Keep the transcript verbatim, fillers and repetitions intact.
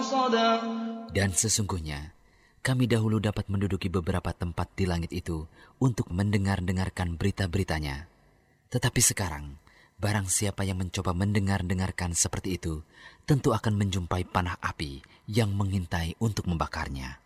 حصدا. Dan sesungguhnya kami dahulu dapat menduduki beberapa tempat di langit itu untuk mendengar-dengarkan berita-beritanya. Tetapi sekarang, barang siapa yang mencoba mendengar-dengarkan seperti itu, tentu akan menjumpai panah api yang mengintai untuk membakarnya.